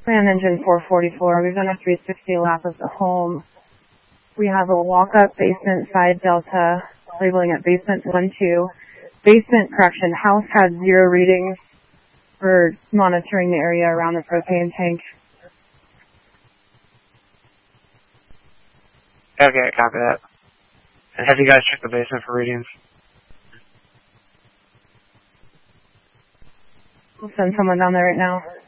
Plan engine 444. We've done a 360 lap of the home. We have a walk-up basement side delta, labeling it basement 1-2. Basement, correction, house had 0 readings. We're monitoring the area around the propane tank. Okay, copy that. And have you guys checked the basement for readings? We'll send someone down there right now.